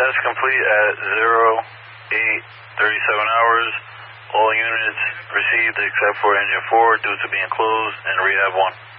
test complete at 08:37 hours. All units received except for engine 4 due to being closed and rehab 1.